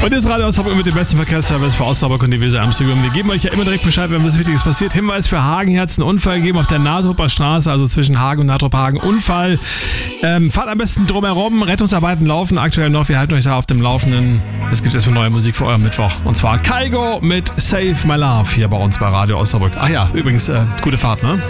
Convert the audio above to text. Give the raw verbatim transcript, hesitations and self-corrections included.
Und jetzt Radio Osnabrück mit dem besten Verkehrsservice für Osnabrück und die Weser Amsterdam. Wir geben euch ja immer direkt Bescheid, wenn was Wichtiges passiert. Hinweis für Hagen, hier hat es einen Unfall gegeben auf der Natrupper Straße, also zwischen Hagen und Natrupper Hagen. Unfall. Ähm, fahrt am besten drumherum. Rettungsarbeiten laufen aktuell noch. Wir halten euch da auf dem Laufenden. Es gibt jetzt für neue Musik für euren Mittwoch. Und zwar Kaigo mit Save My Love hier bei uns bei Radio Osnabrück. Ach ja, übrigens, äh, gute Fahrt, ne?